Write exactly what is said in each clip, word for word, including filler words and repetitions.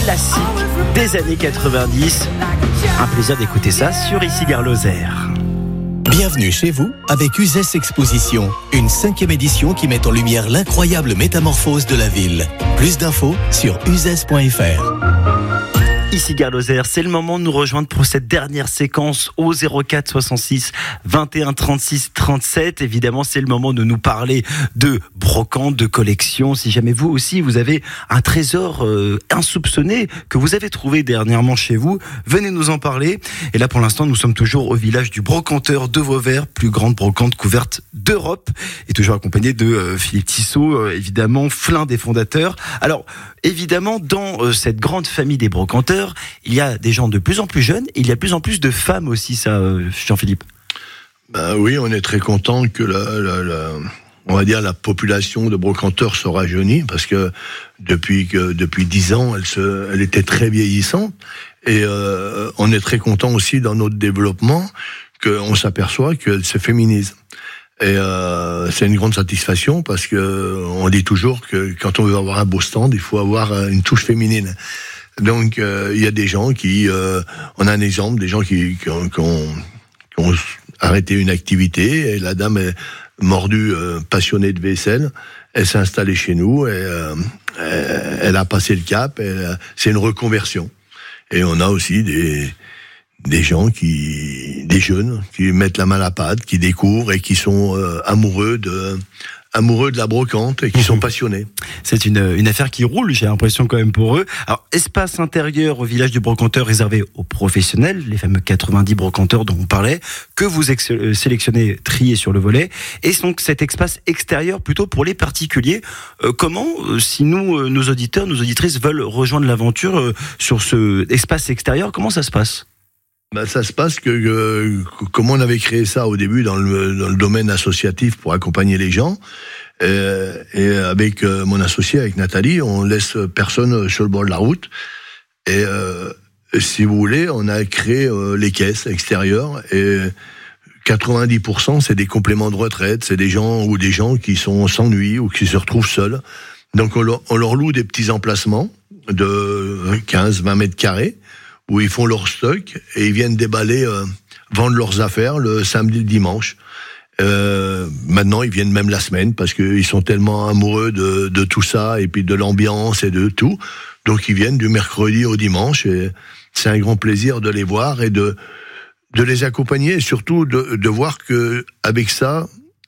classique des années quatre-vingt-dix. Un plaisir d'écouter ça sur Ici Gare Lozère. Bienvenue chez vous avec Uzès Exposition, une cinquième édition qui met en lumière l'incroyable métamorphose de la ville. Plus d'infos sur uzès point f r. Ici Gare Lozère, c'est le moment de nous rejoindre pour cette dernière séquence au zéro quatre soixante-six vingt et un trente-six trente-sept. Évidemment, c'est le moment de nous parler de brocante, de collection. Si jamais vous aussi, vous avez un trésor euh, insoupçonné que vous avez trouvé dernièrement chez vous, venez nous en parler. Et là, pour l'instant, nous sommes toujours au village du brocanteur de Vauvert, plus grande brocante couverte d'Europe, et toujours accompagné de euh, Philippe Tissot, euh, évidemment, l'un des fondateurs. Alors, évidemment, dans euh, cette grande famille des brocanteurs, il y a des gens de plus en plus jeunes et il y a de plus en plus de femmes aussi, ça, euh, Jean-Philippe. Ben oui, on est très content que la, la, la, on va dire la population de brocanteurs se rajeunit, parce que depuis que depuis dix ans, elle se, elle était très vieillissante, et euh, on est très content aussi dans notre développement qu'on s'aperçoit qu'elle se féminise. Et euh, c'est une grande satisfaction, parce que on dit toujours que quand on veut avoir un beau stand, il faut avoir une touche féminine. Donc il euh, y a des gens qui, euh, on a un exemple, des gens qui, qui, ont, qui, ont, qui ont arrêté une activité, et la dame est mordue, euh, passionnée de vaisselle, elle s'est installée chez nous, et euh, elle, elle a passé le cap, et c'est une reconversion. Et on a aussi des des gens qui, des jeunes, qui mettent la main à la pâte, qui découvrent et qui sont euh, amoureux de amoureux de la brocante et qui sont passionnés. C'est une, une affaire qui roule, j'ai l'impression quand même pour eux. Alors, espace intérieur au village du brocanteur réservé aux professionnels, les fameux quatre-vingt-dix brocanteurs dont on parlait, que vous ex- sélectionnez, triez sur le volet. Et donc cet espace extérieur plutôt pour les particuliers. Euh, comment, euh, si nous, euh, nos auditeurs, nos auditrices veulent rejoindre l'aventure euh, sur ce espace extérieur, comment ça se passe ? Ben, ça se passe que, que, comme on avait créé ça au début dans le, dans le domaine associatif pour accompagner les gens, et, et avec euh, mon associé, avec Nathalie, on laisse personne sur le bord de la route. Et euh, si vous voulez, on a créé euh, les caisses extérieures, et quatre-vingt-dix pour cent c'est des compléments de retraite, c'est des gens ou des gens qui sont s'ennuient ou qui se retrouvent seuls. Donc on leur, on leur loue des petits emplacements de quinze à vingt mètres carrés, où ils font leur stock et ils viennent déballer, euh, vendre leurs affaires le samedi, le dimanche. Euh, maintenant, ils viennent même la semaine, parce qu'ils sont tellement amoureux de, de tout ça, et puis de l'ambiance et de tout. Donc ils viennent du mercredi au dimanche, et c'est un grand plaisir de les voir et de, de les accompagner, et surtout de, de voir que avec ça,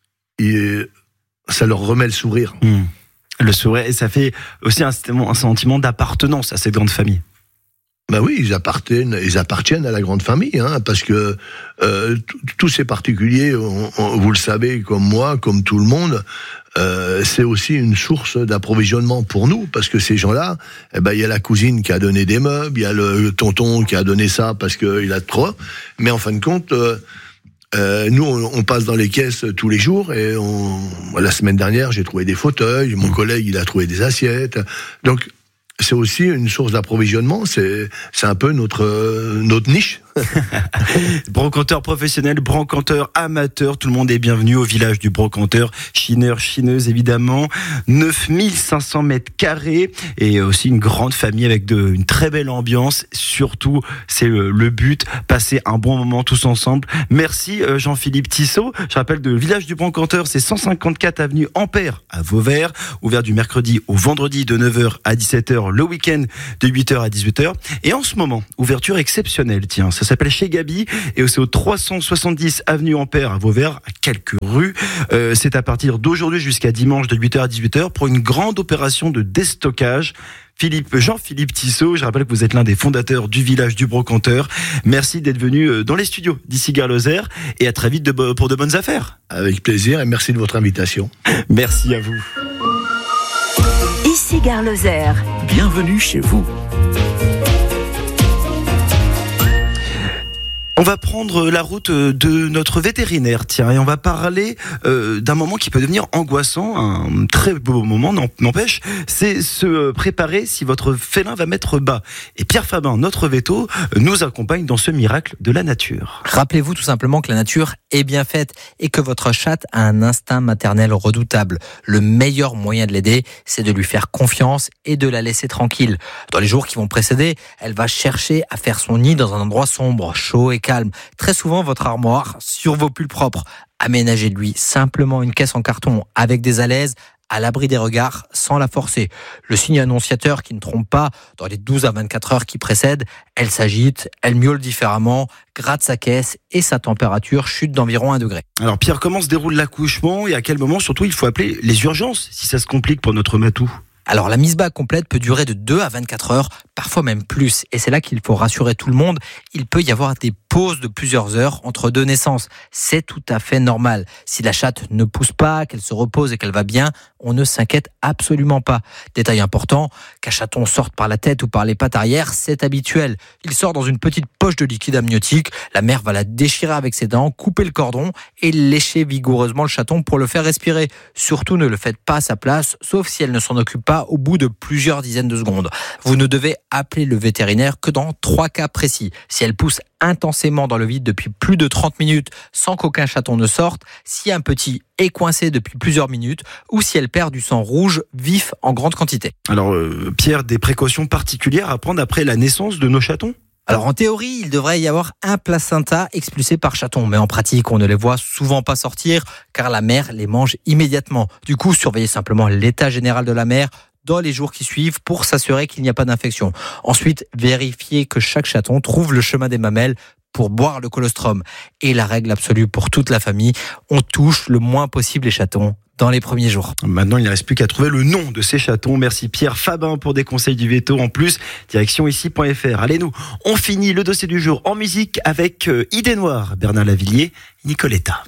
il, ça leur remet le sourire. Mmh. Le sourire, et ça fait aussi un, un sentiment d'appartenance à cette grande famille. Ben oui, ils appartiennent, ils appartiennent à la grande famille, hein, parce que euh, tous ces particuliers, on, on, vous le savez, comme moi, comme tout le monde, euh, c'est aussi une source d'approvisionnement pour nous, parce que ces gens-là, eh ben, il y a la cousine qui a donné des meubles, il y a le tonton qui a donné ça parce qu'il a trop, mais en fin de compte, euh, euh, nous, on, on passe dans les caisses tous les jours, et on, la semaine dernière, j'ai trouvé des fauteuils, mon collègue, il a trouvé des assiettes, donc c'est aussi une source d'approvisionnement, c'est, c'est un peu notre, euh, notre niche. Brocanteur professionnel, brocanteur amateur, tout le monde est bienvenu au village du brocanteur, chineur, chineuse évidemment, neuf mille cinq cents mètres carrés, et aussi une grande famille avec de, une très belle ambiance, surtout c'est le, le but, passer un bon moment tous ensemble. Merci Jean-Philippe Tissot. Je rappelle, le village du brocanteur, c'est cent cinquante-quatre avenue Ampère à Vauvert, ouvert du mercredi au vendredi de neuf heures à dix-sept heures, le week-end de huit heures à dix-huit heures, et en ce moment, ouverture exceptionnelle, tiens, ça s'appelle Chez Gabi, et c'est au trois cent soixante-dix avenue Ampère à Vauvert, à quelques rues. Euh, c'est à partir d'aujourd'hui jusqu'à dimanche de huit heures à dix-huit heures pour une grande opération de déstockage. Philippe, Jean-Philippe Tissot, je rappelle que vous êtes l'un des fondateurs du village du brocanteur. Merci d'être venu dans les studios d'Ici Gare Lozère, et à très vite de, pour de bonnes affaires. Avec plaisir, et merci de votre invitation. Merci à vous. Ici Gare Lozère. Bienvenue chez vous. On va prendre la route de notre vétérinaire, tiens, et on va parler euh, d'un moment qui peut devenir angoissant, un très beau moment, n'empêche, c'est se préparer si votre félin va mettre bas. Et Pierre Fabin, notre véto, nous accompagne dans ce miracle de la nature. Rappelez-vous tout simplement que la nature est bien faite et que votre chatte a un instinct maternel redoutable. Le meilleur moyen de l'aider, c'est de lui faire confiance et de la laisser tranquille. Dans les jours qui vont précéder, elle va chercher à faire son nid dans un endroit sombre, chaud et calme. Très souvent, votre armoire sur vos pulls propres. Aménagez-lui simplement une caisse en carton avec des alaises, à l'abri des regards, sans la forcer. Le signe annonciateur qui ne trompe pas, dans les douze à vingt-quatre heures qui précèdent, elle s'agite, elle miaule différemment, gratte sa caisse et sa température chute d'environ un degré. Alors Pierre, comment se déroule l'accouchement et à quel moment surtout il faut appeler les urgences si ça se complique pour notre matou ? Alors la mise bas complète peut durer de deux à vingt-quatre heures, parfois même plus. Et c'est là qu'il faut rassurer tout le monde. Il peut y avoir des pauses de plusieurs heures entre deux naissances. C'est tout à fait normal. Si la chatte ne pousse pas, qu'elle se repose et qu'elle va bien, on ne s'inquiète absolument pas. Détail important, qu'un chaton sorte par la tête ou par les pattes arrière, c'est habituel. Il sort dans une petite poche de liquide amniotique. La mère va la déchirer avec ses dents, couper le cordon et lécher vigoureusement le chaton pour le faire respirer. Surtout ne le faites pas à sa place, sauf si elle ne s'en occupe pas au bout de plusieurs dizaines de secondes. Vous ne devez appeler le vétérinaire que dans trois cas précis. Si elle pousse intensément dans le vide depuis plus de trente minutes sans qu'aucun chaton ne sorte, si un petit est coincé depuis plusieurs minutes ou si elle perd du sang rouge vif en grande quantité. Alors euh, Pierre, des précautions particulières à prendre après la naissance de nos chatons ? Alors en théorie, il devrait y avoir un placenta expulsé par chaton, mais en pratique, on ne les voit souvent pas sortir car la mère les mange immédiatement. Du coup, surveillez simplement l'état général de la mère dans les jours qui suivent pour s'assurer qu'il n'y a pas d'infection. Ensuite, vérifiez que chaque chaton trouve le chemin des mamelles pour boire le colostrum. Et la règle absolue pour toute la famille, on touche le moins possible les chatons dans les premiers jours. Maintenant, il ne reste plus qu'à trouver le nom de ces chatons. Merci Pierre Fabin pour des conseils du veto. En plus, direction ici point f r. Allez, nous, on finit le dossier du jour en musique avec euh, Idée Noire, Bernard Lavilliers, Nicoletta.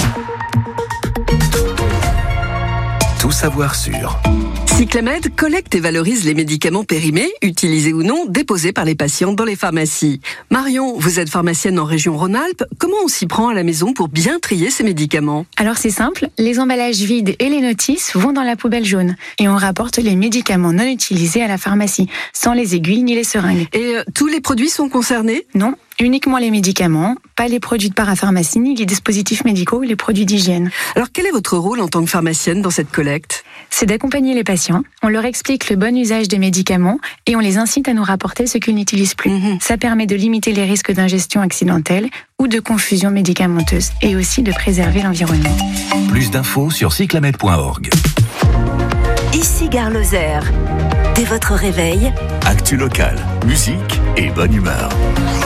Tout savoir sur Cyclamed collecte et valorise les médicaments périmés, utilisés ou non, déposés par les patients dans les pharmacies. Marion, vous êtes pharmacienne en région Rhône-Alpes. Comment on s'y prend à la maison pour bien trier ces médicaments ? Alors c'est simple, les emballages vides et les notices vont dans la poubelle jaune. Et on rapporte les médicaments non utilisés à la pharmacie, sans les aiguilles ni les seringues. Et euh, tous les produits sont concernés ? Non, uniquement les médicaments, pas les produits de parapharmacie, ni les dispositifs médicaux ou les produits d'hygiène. Alors quel est votre rôle en tant que pharmacienne dans cette collecte ? C'est d'accompagner les patients, on leur explique le bon usage des médicaments et on les incite à nous rapporter ce qu'ils n'utilisent plus. Mmh. Ça permet de limiter les risques d'ingestion accidentelle ou de confusion médicamenteuse et aussi de préserver l'environnement. Plus d'infos sur cyclamed point org. Ici Gare Lozère. Dès votre réveil, actu local, musique et bonne humeur.